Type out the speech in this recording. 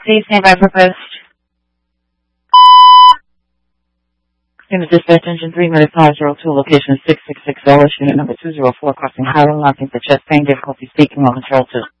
Please stand by for post. Unit dispatch engine 3 minute 502, location 666 unit number 204, crossing Highland, mounting for chest pain, difficulty speaking on control 2.